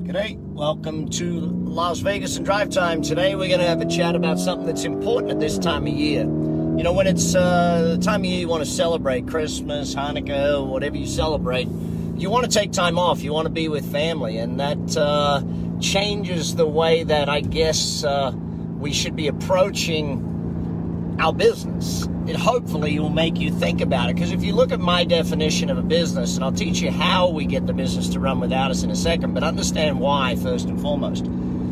G'day, welcome to Las Vegas and Drive Time. Today we're going to have a chat about something that's important at this time of year. You know, when it's the time of year you want to celebrate, Christmas, Hanukkah, or whatever you celebrate, you want to take time off, you want to be with family, and that changes the way that I guess we should be approaching our business. It hopefully will make you think about it, because if you look at my definition of a business, and I'll teach you how we get the business to run without us in a second, but understand why first and foremost.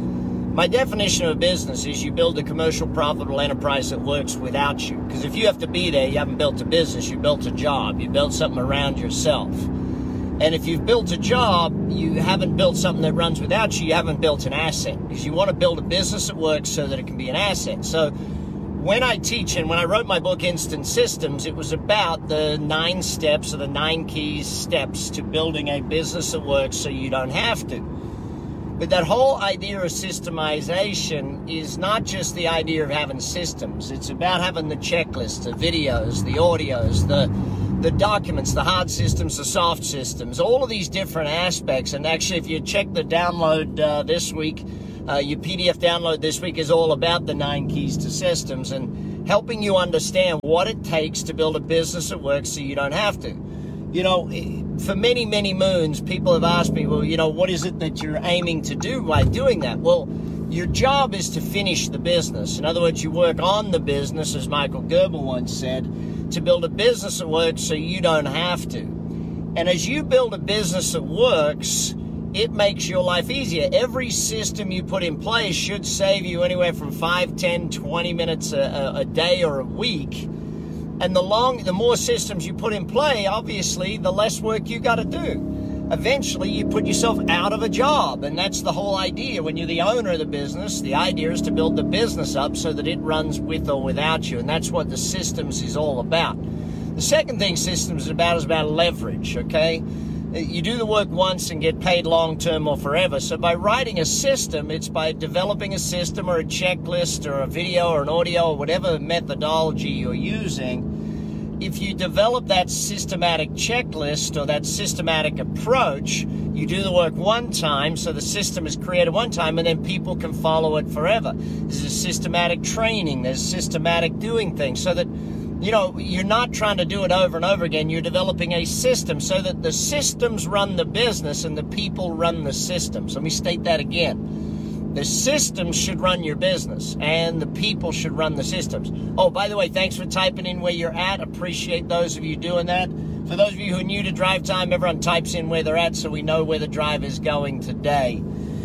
My definition of a business is you build a commercial, profitable enterprise that works without you. Because if you have to be there, you haven't built a business, you built a job, you built something around yourself. And if you've built a job, you haven't built something that runs without you, you haven't built an asset. Because you want to build a business that works so that it can be an asset. So when I teach, and when I wrote my book, Instant Systems, it was about the 9 steps or the 9 key steps to building a business that works so you don't have to. But that whole idea of systemization is not just the idea of having systems. It's about having the checklists, the videos, the audios, the documents, the hard systems, the soft systems, all of these different aspects. And actually, if you check the download this week, your PDF download this week is all about the 9 keys to systems and helping you understand what it takes to build a business that works so you don't have to. You know, for many, many moons, people have asked me, well, you know, what is it that you're aiming to do by doing that? Well, your job is to finish the business. In other words, you work on the business, as Michael Gerber once said, to build a business that works so you don't have to. And as you build a business that works, it makes your life easier. Every system you put in place should save you anywhere from 5, 10, 20 minutes a day or a week. And the more systems you put in play, obviously, the less work you got to do. Eventually, you put yourself out of a job, and that's the whole idea. When you're the owner of the business, the idea is to build the business up so that it runs with or without you, and that's what the systems is all about. The second thing systems is about leverage, okay? You do the work once and get paid long-term or forever. So by writing a system, it's by developing a system or a checklist or a video or an audio or whatever methodology you're using. If you develop that systematic checklist or that systematic approach, you do the work one time, so the system is created one time, and then people can follow it forever. There's a systematic training, there's systematic doing things, so that you know, you're not trying to do it over and over again. You're developing a system so that the systems run the business and the people run the systems. Let me state that again. The systems should run your business and the people should run the systems. Oh, by the way, thanks for typing in where you're at. Appreciate those of you doing that. For those of you who are new to Drive Time, everyone types in where they're at so we know where the drive is going today.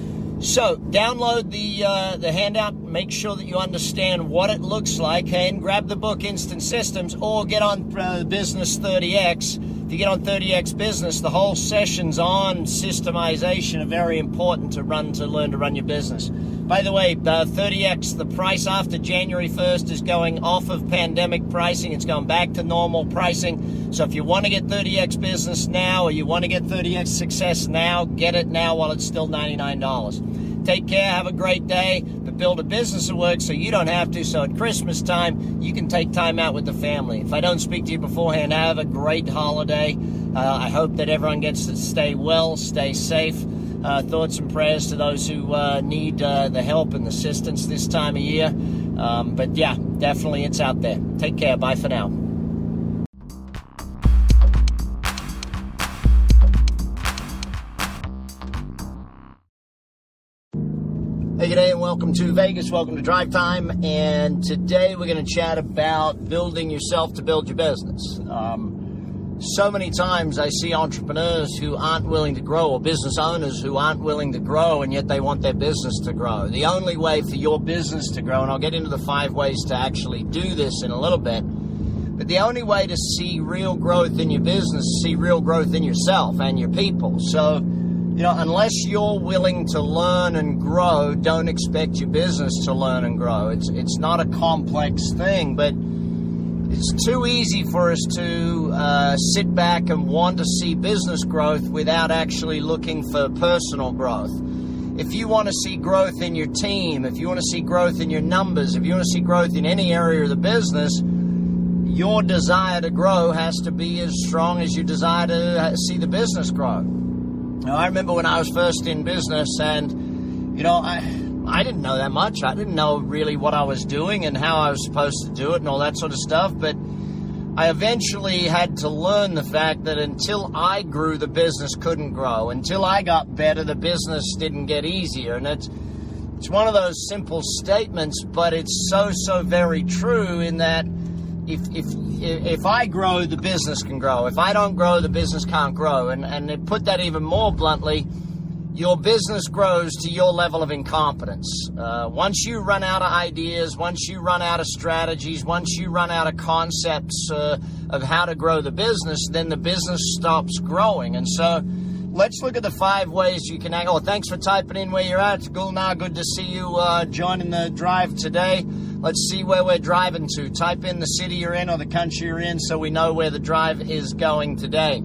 So download the handout, make sure that you understand what it looks like, and grab the book Instant Systems, or get on Business 30X. If you get on 30X Business, the whole sessions on systemization are very important to learn to run your business. By the way, 30X, the price after January 1st is going off of pandemic pricing. It's going back to normal pricing. So if you want to get 30X Business now, or you want to get 30X Success now, get it now while it's still $99. Take care, have a great day, but build a business that works so you don't have to, so at Christmas time, you can take time out with the family. If I don't speak to you beforehand, have a great holiday. I hope that everyone gets to stay well, stay safe. Thoughts and prayers to those who need the help and assistance this time of year. But yeah, definitely it's out there. Take care. Bye for now. Hey, g'day, and welcome to Vegas. Welcome to Drive Time. And today we're going to chat about building yourself to build your business. So many times I see entrepreneurs who aren't willing to grow, or business owners who aren't willing to grow, and yet they want their business to grow. The only way for your business to grow, and I'll get into the 5 ways to actually do this in a little bit, but the only way to see real growth in your business, see real growth in yourself and your people. So, you know, unless you're willing to learn and grow, don't expect your business to learn and grow. It's not a complex thing, but it's too easy for us to sit back and want to see business growth without actually looking for personal growth. If you want to see growth in your team, if you want to see growth in your numbers, if you want to see growth in any area of the business, your desire to grow has to be as strong as your desire to see the business grow. I remember when I was first in business, and I didn't know that much. I didn't know really what I was doing and how I was supposed to do it and all that sort of stuff. But I eventually had to learn the fact that until I grew, the business couldn't grow. Until I got better, the business didn't get easier. And it's one of those simple statements, but it's so very true in that if I grow, the business can grow. If I don't grow, the business can't grow. And to put that even more bluntly, your business grows to your level of incompetence. Once you run out of ideas, once you run out of strategies, once you run out of concepts of how to grow the business, then the business stops growing. And so let's look at the 5 ways you can act. Oh, thanks for typing in where you're at. Gulnar, good to see you joining the drive today. Let's see where we're driving to. Type in the city you're in or the country you're in so we know where the drive is going today.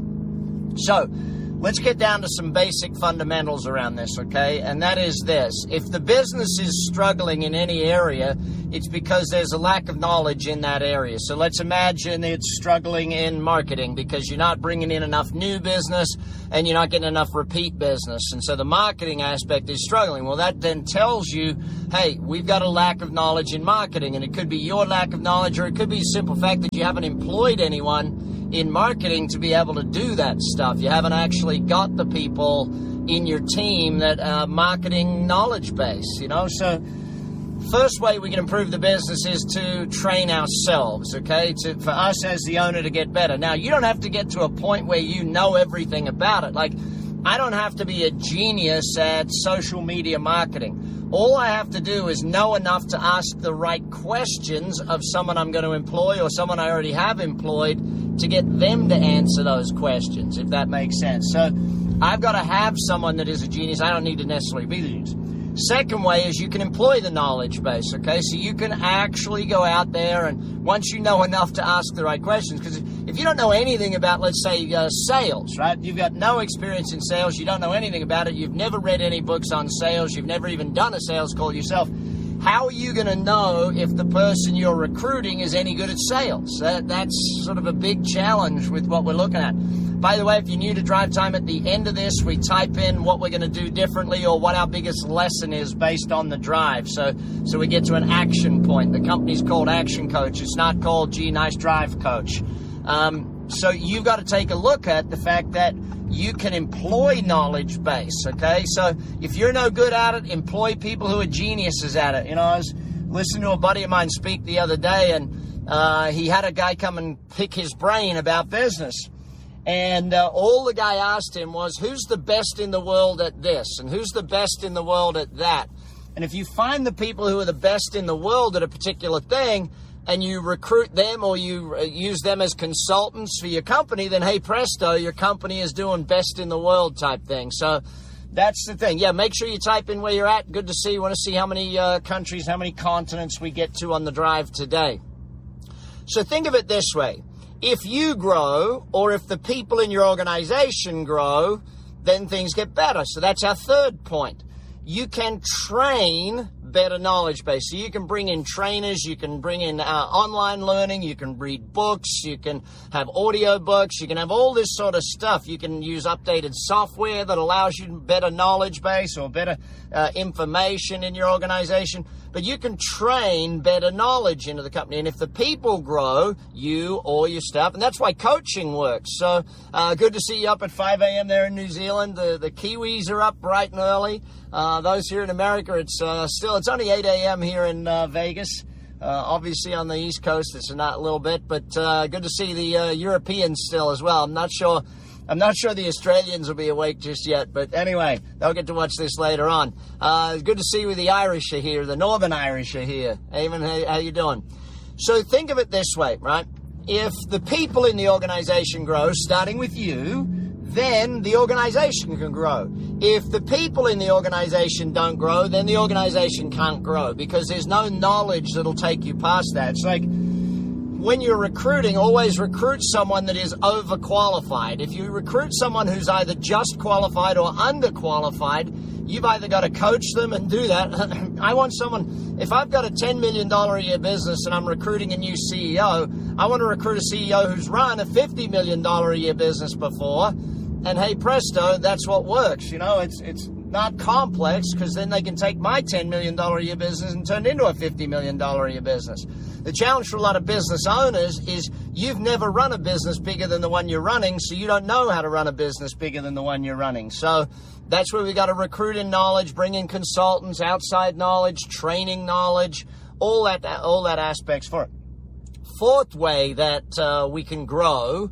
So let's get down to some basic fundamentals around this, okay? And that is this. If the business is struggling in any area, it's because there's a lack of knowledge in that area. So let's imagine it's struggling in marketing because you're not bringing in enough new business and you're not getting enough repeat business. And so the marketing aspect is struggling. Well, that then tells you, hey, we've got a lack of knowledge in marketing. And it could be your lack of knowledge, or it could be the simple fact that you haven't employed anyone in marketing to be able to do that stuff. You haven't actually got the people in your team that are marketing knowledge base, So first way we can improve the business is to train ourselves, okay? For us as the owner to get better. Now, you don't have to get to a point where you know everything about it. Like, I don't have to be a genius at social media marketing. All I have to do is know enough to ask the right questions of someone I'm going to employ or someone I already have employed to get them to answer those questions, if that makes sense. So I've got to have someone that is a genius. I don't need to necessarily be the genius. Second way is you can employ the knowledge base, okay? So you can actually go out there, and once you know enough to ask the right questions, because if you don't know anything about, let's say, sales, right? You've got no experience in sales, you don't know anything about it, you've never read any books on sales, you've never even done a sales call yourself, how are you going to know if the person you're recruiting is any good at sales? That's sort of a big challenge with what we're looking at. By the way, if you're new to Drive Time, at the end of this, we type in what we're going to do differently or what our biggest lesson is based on the drive. So we get to an action point. The company's called Action Coach. It's not called, gee, nice drive coach. So you've got to take a look at the fact that you can employ knowledge base, okay? So if you're no good at it, employ people who are geniuses at it. I was listening to a buddy of mine speak the other day, and he had a guy come and pick his brain about business. And all the guy asked him was, who's the best in the world at this? And who's the best in the world at that? And if you find the people who are the best in the world at a particular thing, and you recruit them or you use them as consultants for your company, then hey presto, your company is doing best in the world type thing. So that's the thing. Yeah, make sure you type in where you're at. Good to see. You want to see how many countries, how many continents we get to on the drive today. So think of it this way. If you grow, or if the people in your organization grow, then things get better. So that's our third point. You can train better knowledge base. So you can bring in trainers, you can bring in online learning, you can read books, you can have audio books, you can have all this sort of stuff. You can use updated software that allows you better knowledge base or better information in your organization. But you can train better knowledge into the company. And if the people grow, you or your staff, and that's why coaching works. So good to see you up at 5 a.m. there in New Zealand. The Kiwis are up bright and early. Those here in America, it's only 8 a.m. here in Vegas. Obviously on the East Coast, it's not a little bit, but good to see the Europeans still as well. I'm not sure the Australians will be awake just yet, but anyway, they'll get to watch this later on. Good to see the Irish are here, the Northern Irish are here. Eamon, how you doing? So think of it this way, right? If the people in the organization grow, starting with you, then the organization can grow. If the people in the organization don't grow, then the organization can't grow because there's no knowledge that'll take you past that. It's like when you're recruiting, always recruit someone that is overqualified. If you recruit someone who's either just qualified or underqualified, you've either got to coach them and do that. I want someone, if I've got a $10 million a year business and I'm recruiting a new CEO, I want to recruit a CEO who's run a $50 million a year business before, And hey, presto, that's what works. You know, it's not complex, because then they can take my $10 million a year business and turn it into a $50 million a year business. The challenge for a lot of business owners is you've never run a business bigger than the one you're running, so you don't know how to run a business bigger than the one you're running. So that's where we got to recruit in knowledge, bring in consultants, outside knowledge, training knowledge, all that aspects for it. Fourth way that we can grow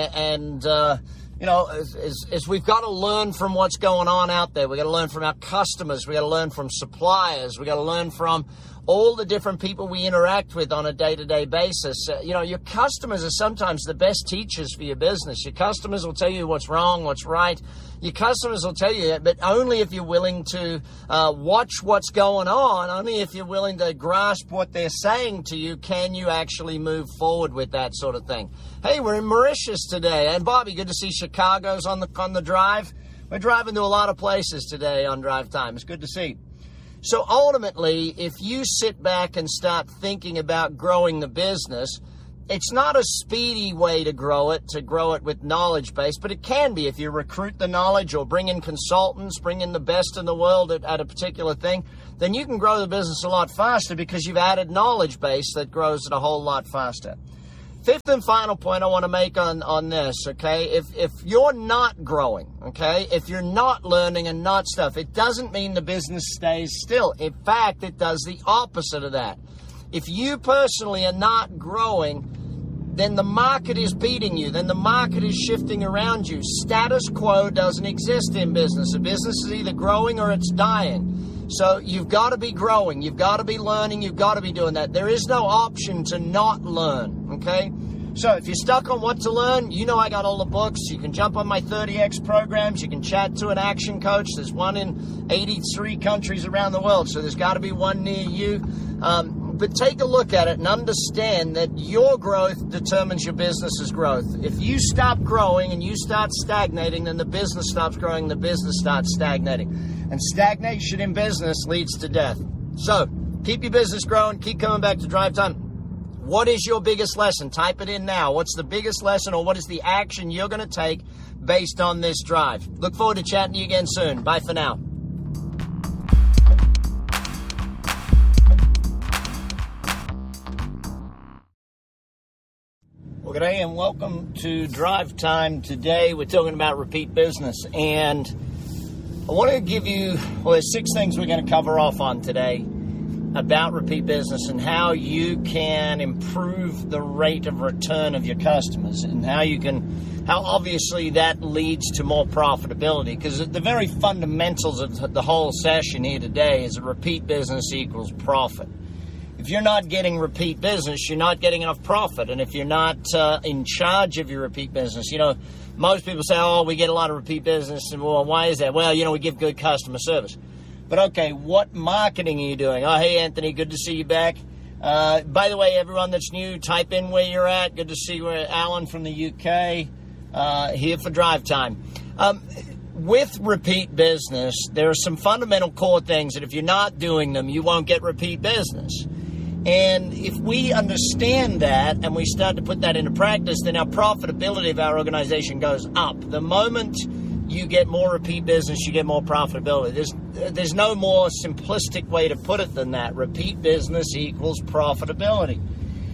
you know, is we've got to learn from what's going on out there. We've got to learn from our customers. We've got to learn from suppliers. We've got to learn from all the different people we interact with on a day-to-day basis. You know, your customers are sometimes the best teachers for your business. Your customers will tell you what's wrong, what's right. Your customers will tell you that, but only if you're willing to watch what's going on, only if you're willing to grasp what they're saying to you, can you actually move forward with that sort of thing. Hey, we're in Mauritius today. And Bobby, good to see Chicago's on the drive. We're driving to a lot of places today on Drive Time. It's good to see. So ultimately, if you sit back and start thinking about growing the business, it's not a speedy way to grow it with knowledge base, but it can be if you recruit the knowledge or bring in consultants, bring in the best in the world at a particular thing, then you can grow the business a lot faster because you've added knowledge base that grows it a whole lot faster. Fifth and final point I want to make on this, okay? If you're not growing, okay, if you're not learning and not stuff, it doesn't mean the business stays still. In fact, it does the opposite of that. If you personally are not growing, then the market is beating you. Then the market is shifting around you. Status quo doesn't exist in business. A business is either growing or it's dying. So you've got to be growing. You've got to be learning. You've got to be doing that. There is no option to not learn, okay? So if you're stuck on what to learn, you know I got all the books. You can jump on my 30X programs. You can chat to an action coach. There's one in 83 countries around the world, so there's got to be one near you. But take a look at it and understand that your growth determines your business's growth. If you stop growing and you start stagnating, then the business stops growing, the business starts stagnating. And stagnation in business leads to death. So keep your business growing. Keep coming back to Drive Time. What is your biggest lesson? Type it in now. What's the biggest lesson, or what is the action you're going to take based on this drive? Look forward to chatting to you again soon. Bye for now. Well, good day and welcome to Drive Time. Today we're talking about repeat business, and I want to give you, well, there's 6 things we're going to cover off on today about repeat business and how you can improve the rate of return of your customers, and how obviously that leads to more profitability, because the very fundamentals of the whole session here today is that repeat business equals profit. If you're not getting repeat business, you're not getting enough profit. And if you're not in charge of your repeat business, you know, most people say, oh, we get a lot of repeat business. And well, why is that? Well, you know, we give good customer service. But okay, what marketing are you doing? Oh, hey, Anthony, good to see you back. By the way, everyone that's new, type in where you're at. Good to see you, Alan from the UK, here for Drive Time. With repeat business, there are some fundamental core things that if you're not doing them, you won't get repeat business. And if we understand that and we start to put that into practice, then our profitability of our organization goes up. The moment you get more repeat business, you get more profitability. There's no more simplistic way to put it than that. Repeat business equals profitability.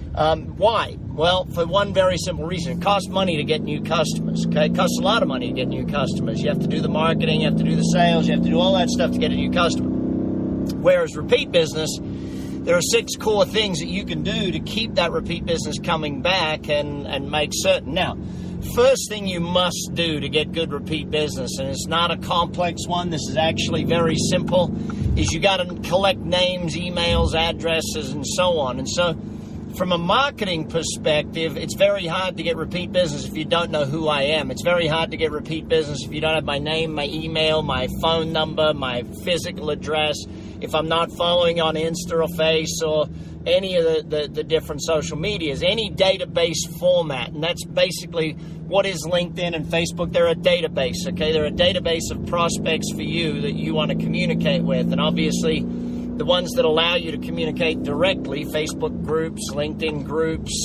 Why? Well, for one very simple reason. It costs money to get new customers. Okay? It costs a lot of money to get new customers. You have to do the marketing, you have to do the sales, you have to do all that stuff to get a new customer. Whereas repeat business, there are 6 core things that you can do to keep that repeat business coming back and make certain. Now, first thing you must do to get good repeat business, and it's not a complex one, this is actually very simple, is you got to collect names, emails, addresses, and so on. And so from a marketing perspective, it's very hard to get repeat business if you don't know who I am. It's very hard to get repeat business if you don't have my name, my email, my phone number, my physical address, if I'm not following on Insta or Face or any of the different social medias, any database format. And that's basically what is LinkedIn and Facebook. They're a database, okay? They're a database of prospects for you that you want to communicate with. And obviously, the ones that allow you to communicate directly, Facebook groups, LinkedIn groups,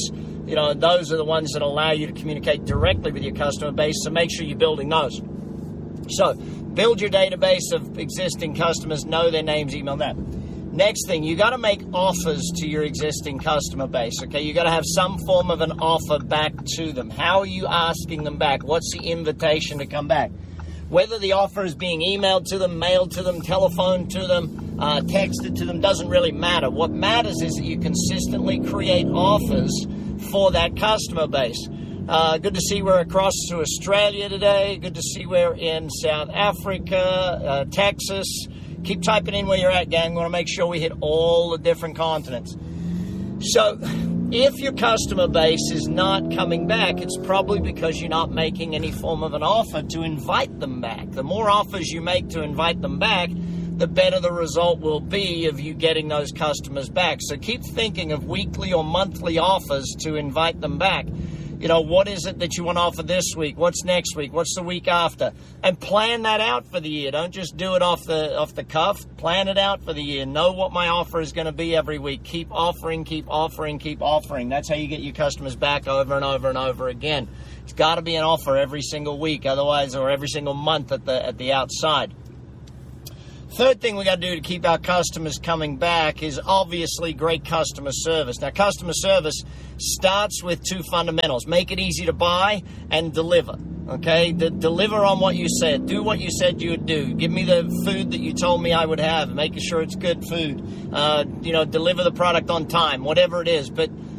You know, those are the ones that allow you to communicate directly with your customer base, so make sure you're building those. So, build your database of existing customers, know their names, email them. Next thing, you got to make offers to your existing customer base, okay? You got to have some form of an offer back to them. How are you asking them back? What's the invitation to come back? Whether the offer is being emailed to them, mailed to them, telephoned to them, texted to them, doesn't really matter. What matters is that you consistently create offers for that customer base. Good to see we're across to Australia today. Good to see we're in South Africa, Texas. Keep typing in where you're at, gang. We want to make sure we hit all the different continents. So, if your customer base is not coming back, it's probably because you're not making any form of an offer to invite them back. The more offers you make to invite them back, the better the result will be of you getting those customers back. So keep thinking of weekly or monthly offers to invite them back. You know, what is it that you want to offer this week? What's next week? What's the week after? And plan that out for the year. Don't just do it off the cuff. Plan it out for the year. Know what my offer is going to be every week. Keep offering, keep offering, keep offering. That's how you get your customers back over and over and over again. It's got to be an offer every single week, otherwise, or every single month at the outside. Third thing we got to do to keep our customers coming back is obviously great customer service. Now, customer service starts with two fundamentals. Make it easy to buy and deliver. Okay? Deliver on what you said. Do what you said you would do. Give me the food that you told me I would have. Making sure it's good food. Deliver the product on time. Whatever it is. But